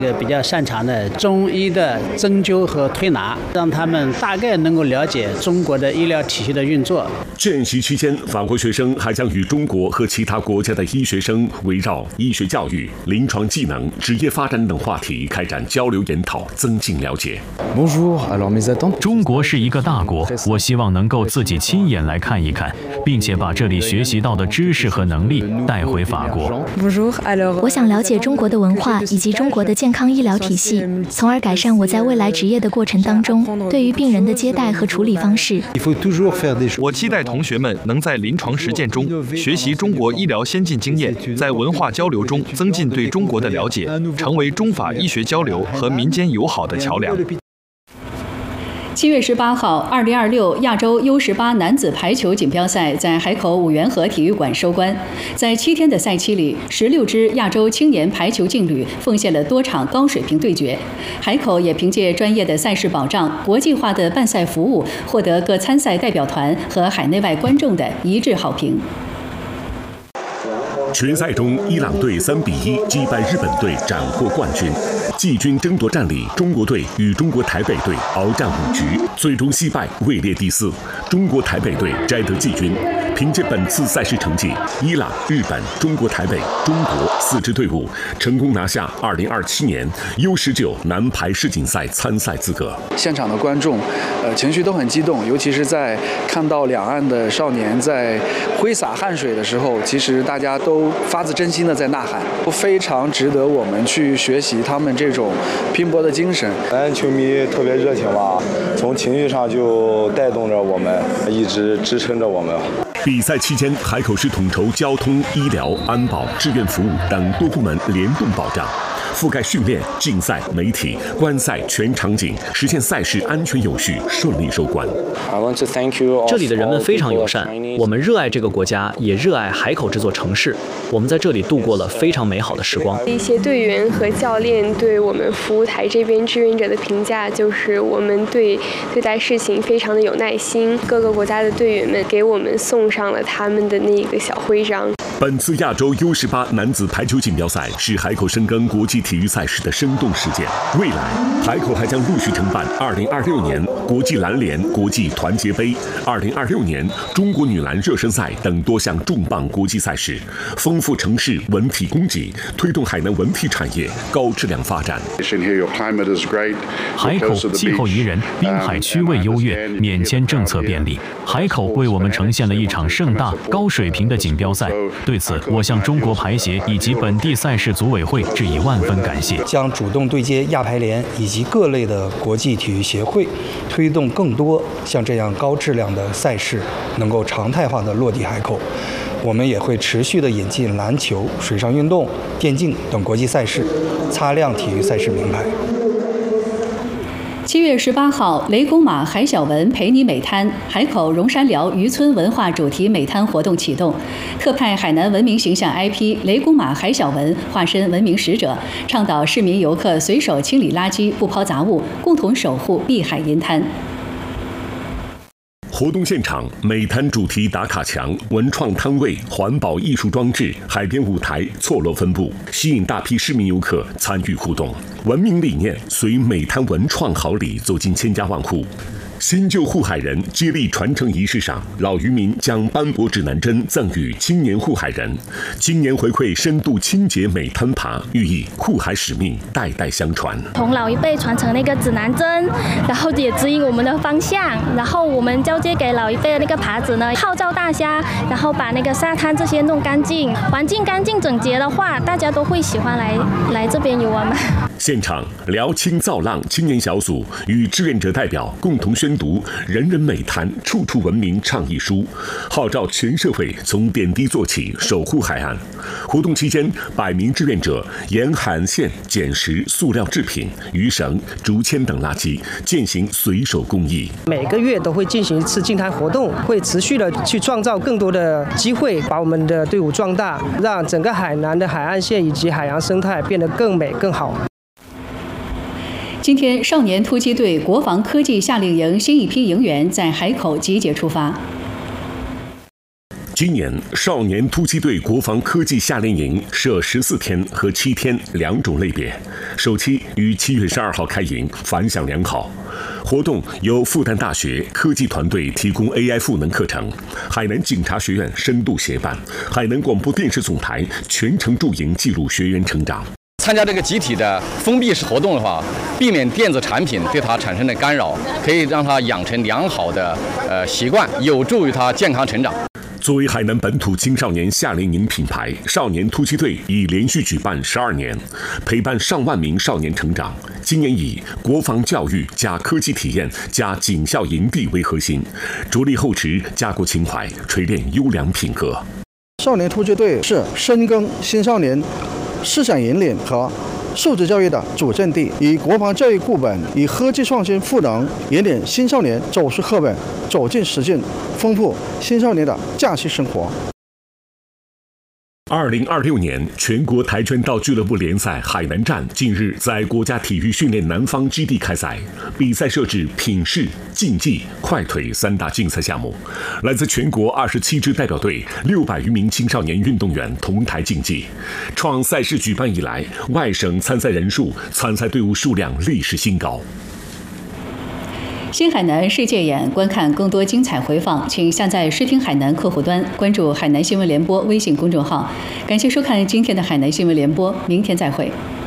比较擅长的中医的针灸和推拿，让他们大概能够了解中国的医疗体系的运作。 见习期间，法国学生还将与中国和其他国家的医学生围绕医学教育、临床技能、职业发展等话题开展交流研讨，增进了解。 中国是一个大国，我希望能够自己亲眼来看一看，并且把这里学习到的知识和能力带回法国。 我想了解中国的文化以及中国的健康医疗体系，从而改善我在未来职业的过程当中对于病人的接待和处理方式。 我期待同学们能在临床实践中学习中国医疗先进经验，在文化交流中增进对中国的了解，成为中法医学交流和民间友好的桥梁。 7月18号，2026亚洲 U18 男子排球锦标赛在海口五缘河体育馆收官。在7天的赛期里，16支亚洲青年排球劲旅奉献了多场高水平对决。海口也凭借专业的赛事保障、国际化的办赛服务，获得各参赛代表团和海内外观众的一致好评。 决赛中，伊朗队3-1击败日本队，斩获冠军。季军争夺战里，中国队与中国台北队鏖战5局，最终惜败，位列第4。中国台北队摘得季军。凭借本次赛事成绩，伊朗、日本、中国台北、中国4支队伍成功拿下2027年 U19 男排世锦赛参赛资格。 现场的观众，情绪都很激动，尤其是在看到两岸的少年在挥洒汗水的时候，其实大家都发自真心的在呐喊，都非常值得我们去学习他们这种拼搏的精神。 咱球迷特别热情吧，从情绪上就带动着我们，一直支撑着我们。 比赛期间，海口市统筹交通、医疗、安保、志愿服务等多部门联动保障，覆盖训练、竞赛、媒体、观赛全场景，实现赛事安全有序、顺利收官。 这里的人们非常友善，我们热爱这个国家，也热爱海口这座城市。我们在这里度过了非常美好的时光。 一些队员和教练对我们服务台这边志愿者的评价就是我们对待事情非常的有耐心。各个国家的队员们给我们送上了他们的那个小徽章。 本次亚洲 U18 男子排球锦标赛是海口深耕国际体育赛事的生动实践。未来，海口还将陆续承办2026年国际篮联国际团结杯、2026年中国女篮热身赛等多项重磅国际赛事，丰富城市文体供给，推动海南文体产业高质量发展。 海口气候宜人，滨海区位优越，免签政策便利。海口为我们呈现了一场盛大、高水平的锦标赛。对此，我向中国排协以及本地赛事组委会致以万分感谢。 将主动对接亚排联以及各类的国际体育协会，推动更多像这样高质量的赛事能够常态化的落地海口。我们也会持续的引进篮球、水上运动、电竞等国际赛事，擦亮体育赛事名牌。 7月18号，雷公马海小文陪你美滩海口荣山寮渔村文化主题美滩活动启动，特派海南文明形象 IP 雷公马海小文化身文明使者，倡导市民游客随手清理垃圾，不抛杂物，共同守护碧海银滩。 活动现场，美滩主题打卡墙、文创摊位、环保艺术装置、海边舞台错落分布，吸引大批市民游客参与互动。文明理念随美滩文创好礼走进千家万户。新旧护海人接力传承仪式上，老渔民将斑驳指南针赠予青年护海人。今年回馈深度清洁美滩爬，寓意护海使命代代相传。 从老一辈传承那个指南针，然后也指引我们的方向，然后我们交接给老一辈的那个耙子呢，号召大家，然后把那个沙滩这些弄干净，环境干净整洁的话，大家都会喜欢来这边游玩嘛。 现场，辽青造浪青年小组与志愿者代表共同宣读“人人美滩，处处文明”倡议书，号召全社会从点滴做起，守护海岸。活动期间，100名志愿者沿海岸线捡拾塑料制品、鱼绳、竹签等垃圾，践行随手公益。 每个月都会进行一次净滩活动，会持续的去创造更多的机会，把我们的队伍壮大，让整个海南的海岸线以及海洋生态变得更美更好。 今天，少年突击队国防科技夏令营新一批营员在海口集结出发。 今年少年突击队国防科技夏令营设14天和7天2种类别，首期于7月12号开营，反响良好。活动由复旦大学科技团队提供 AI 赋能课程，海南警察学院深度协办，海南广播电视总台全程驻营记录学员成长。 参加这个集体的封闭式活动的话，避免电子产品对他产生的干扰，可以让他养成良好的习惯，有助于他健康成长。 作为海南本土青少年夏令营品牌，少年突击队已连续举办12年，陪伴上万名少年成长。今年以国防教育加科技体验加警校营地为核心，着力厚植家国情怀，锤炼优良品格。 少年突击队是深耕青少年思想引领和素质教育的主阵地，以国防教育固本，以科技创新赋能，引领青少年走出课本，走进实践，丰富青少年的假期生活。 2026年全国跆拳道俱乐部联赛海南站近日在国家体育训练南方基地开赛，比赛设置品势、竞技、快腿3大竞赛项目，来自全国27支代表队600余名青少年运动员同台竞技，创赛事举办以来外省参赛人数、参赛队伍数量历史新高。 新海南世界眼，观看更多精彩回放，请下载视听海南客户端，关注海南新闻联播微信公众号。感谢收看今天的海南新闻联播，明天再会。